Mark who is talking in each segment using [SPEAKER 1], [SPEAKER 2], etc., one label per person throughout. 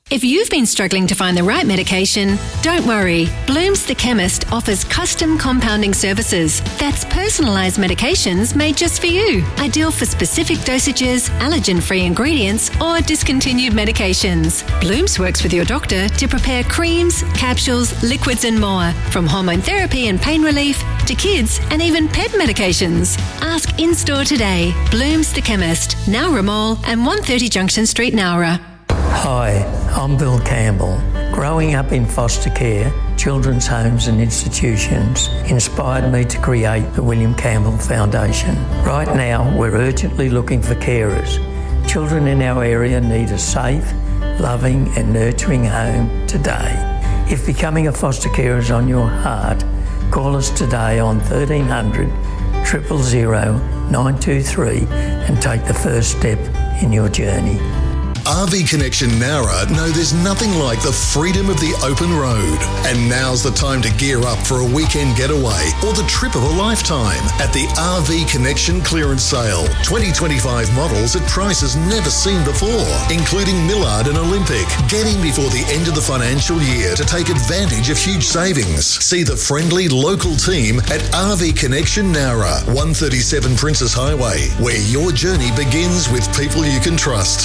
[SPEAKER 1] If you've been struggling to find the right medication, don't worry. Bloom's the Chemist offers custom compounding services. That's personalised medications made just for you. Ideal for specific dosages, allergen-free ingredients or discontinued medications. Bloom's works with your doctor to prepare creams, capsules, liquids and more. From hormone therapy and pain relief to kids and even pet medications. Ask in-store today. Bloom's the Chemist, Nowra Mall and 130 Junction Street, Nowra.
[SPEAKER 2] Hi, I'm Bill Campbell. Growing up in foster care, children's homes and institutions inspired me to create the William Campbell Foundation. Right now, we're urgently looking for carers. Children in our area need a safe, loving and nurturing home today. If becoming a foster carer is on your heart, call us today on 1300 000 923 and take the first step in your journey.
[SPEAKER 3] RV Connection Nowra know there's nothing like the freedom of the open road. And now's the time to gear up for a weekend getaway or the trip of a lifetime at the RV Connection Clearance Sale. 2025 models at prices never seen before, including Millard and Olympic. Get in before the end of the financial year to take advantage of huge savings. See the friendly local team at RV Connection Nowra, 137 Princess Highway, where your journey begins with people you can trust.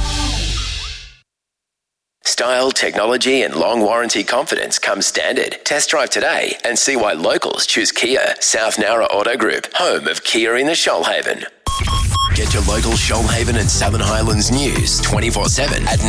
[SPEAKER 4] Style, technology and long warranty confidence come standard. Test drive today and see why locals choose Kia. South Nowra Auto Group, home of Kia in the Shoalhaven. Get your local Shoalhaven and Southern Highlands news 24/7 at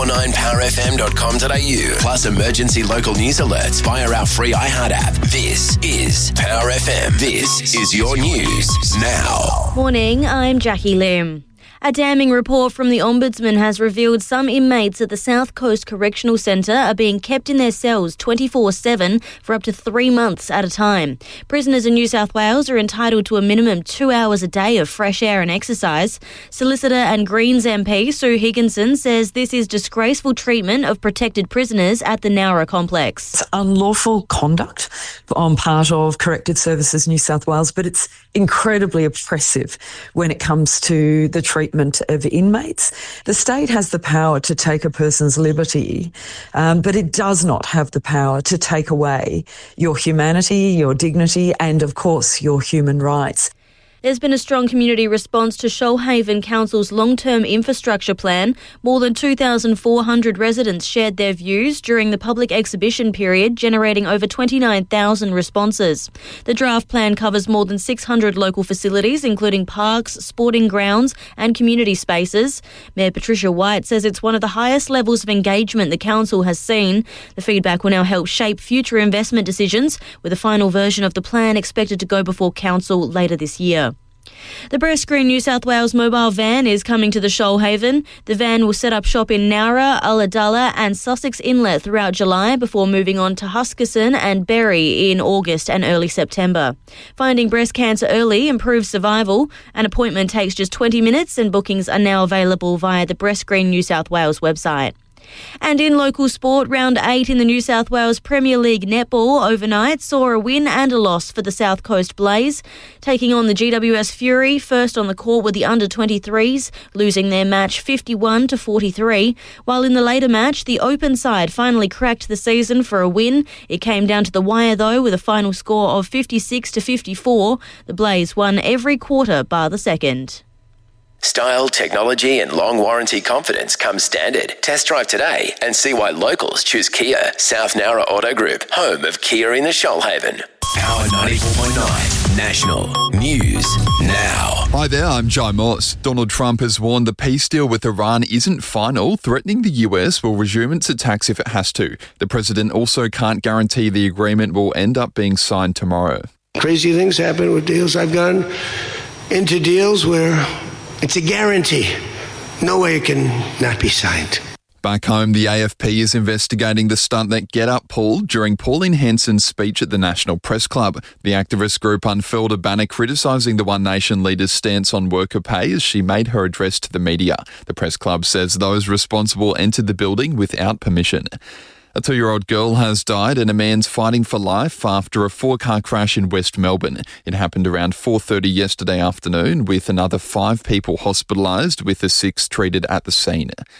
[SPEAKER 4] 949powerfm.com.au. Plus emergency local news alerts via our free iHeart app. This is Power FM. This is your news now.
[SPEAKER 5] Morning, I'm Jackie Lim. A damning report from the Ombudsman has revealed some inmates at the South Coast Correctional Centre are being kept in their cells 24/7 for up to 3 months at a time. Prisoners in New South Wales are entitled to a minimum 2 hours a day of fresh air and exercise. Solicitor and Greens MP Sue Higginson says this is disgraceful treatment of protected prisoners at the Nowra complex.
[SPEAKER 6] It's unlawful conduct on part of Corrective Services New South Wales, but it's incredibly oppressive when it comes to the treatment of inmates. The state has the power to take a person's liberty, but it does not have the power to take away your humanity, your dignity, and of course your human rights.
[SPEAKER 5] There's been a strong community response to Shoalhaven Council's long-term infrastructure plan. More than 2,400 residents shared their views during the public exhibition period, generating over 29,000 responses. The draft plan covers more than 600 local facilities, including parks, sporting grounds and community spaces. Mayor Patricia White says it's one of the highest levels of engagement the council has seen. The feedback will now help shape future investment decisions, with a final version of the plan expected to go before council later this year. The Breast Green New South Wales mobile van is coming to the Shoalhaven. The van will set up shop in Nowra, Ulladulla and Sussex Inlet throughout July before moving on to Huskisson and Berry in August and early September. Finding breast cancer early improves survival. An appointment takes just 20 minutes and bookings are now available via the Breast Green New South Wales website. And in local sport, round 8 in the New South Wales Premier League netball overnight saw a win and a loss for the South Coast Blaze. Taking on the GWS Fury, first on the court were the under-23s, losing their match 51-43. While in the later match, the Open side finally cracked the season for a win. It came down to the wire though, with a final score of 56-54. The Blaze won every quarter bar the second.
[SPEAKER 4] Style, technology and long warranty confidence come standard. Test drive today and see why locals choose Kia. South Nowra Auto Group, home of Kia in the Shoalhaven. Power 94.9 National News Now.
[SPEAKER 7] Hi there, I'm Joe Moss. Donald Trump has warned the peace deal with Iran isn't final, threatening the US will resume its attacks if it has to. The president also can't guarantee the agreement will end up being signed tomorrow.
[SPEAKER 8] Crazy things happen with deals. I've gone into deals where it's a guarantee. No way it can not be signed.
[SPEAKER 7] Back home, the AFP is investigating the stunt that Get Up pulled during Pauline Hanson's speech at the National Press Club. The activist group unfurled a banner criticising the One Nation leader's stance on worker pay as she made her address to the media. The Press Club says those responsible entered the building without permission. A 2-year-old girl has died and a man's fighting for life after a 4-car crash in West Melbourne. It happened around 4:30 yesterday afternoon, with another 5 people hospitalised, with the 6 treated at the scene.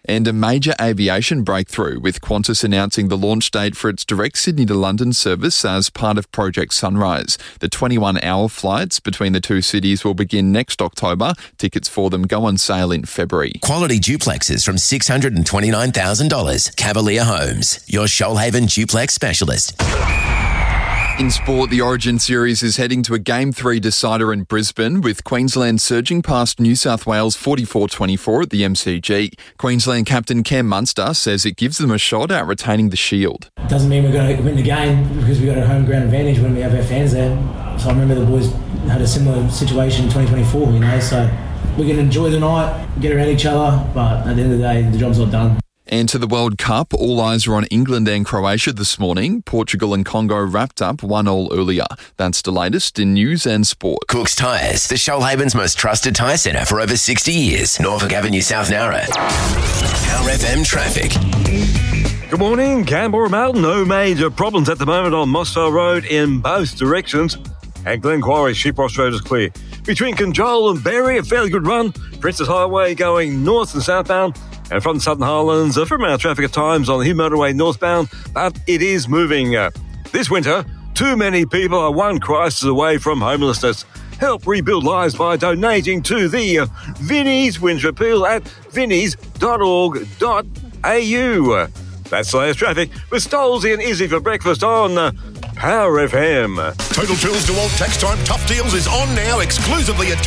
[SPEAKER 7] And a major aviation breakthrough, with Qantas announcing the launch date for its direct Sydney to London service as part of Project Sunrise. The 21-hour flights between the two cities will begin next October. Tickets for them go on sale in February.
[SPEAKER 4] Quality duplexes from $629,000. Cavalier Homes, your Shoalhaven duplex specialist.
[SPEAKER 7] In sport, the Origin Series is heading to a Game 3 decider in Brisbane, with Queensland surging past New South Wales 44-24 at the MCG. Queensland captain Cam Munster says it gives them a shot at retaining the shield.
[SPEAKER 9] Doesn't mean we're going to win the game because we've got a home ground advantage when we have our fans there. So I remember the boys had a similar situation in 2024, so we can enjoy the night, get around each other, but at the end of the day, the job's not done.
[SPEAKER 7] And to the World Cup, all eyes are on England and Croatia this morning. Portugal and Congo wrapped up 1-1 earlier. That's the latest in news and sport.
[SPEAKER 4] Cook's Tyres, the Shoalhaven's most trusted tyre centre for over 60 years. Norfolk Avenue, South Nowra. Power FM traffic.
[SPEAKER 10] Good morning, Canberra Mountain. No major problems at the moment on Mossvale Road in both directions. And Glen Quarry, Sheepross Road is clear. Between Conjola and Berry, a fairly good run. Princess Highway going north and southbound. And from the Southern Highlands, a fair amount of traffic at times on the Hume Motorway northbound, but it is moving. This winter, too many people are one crisis away from homelessness. Help rebuild lives by donating to the Vinnie's Winter Appeal at vinnies.org.au. That's the latest traffic with Stolzy and Izzy for breakfast on Power FM.
[SPEAKER 11] Total Tools DeWalt Tax Time Tough Deals is on now exclusively at